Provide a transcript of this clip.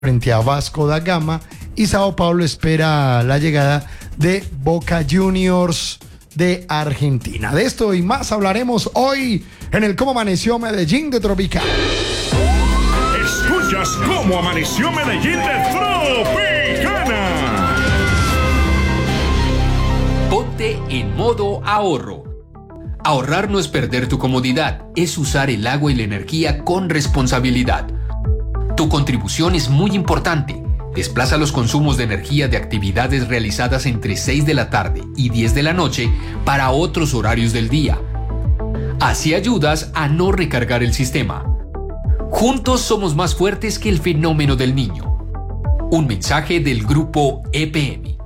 frente a Vasco da Gama, y Sao Paulo espera la llegada de Boca Juniors de Argentina. De esto y más hablaremos hoy en el Cómo Amaneció Medellín de Tropical. Escuchas Cómo Amaneció Medellín de Tropicana. Ponte en modo ahorro. Ahorrar no es perder tu comodidad, es usar el agua y la energía con responsabilidad. Tu contribución es muy importante. Desplaza los consumos de energía de actividades realizadas entre 6 de la tarde y 10 de la noche para otros horarios del día. Así ayudas a no recargar el sistema. Juntos somos más fuertes que el fenómeno del niño. Un mensaje del grupo EPM.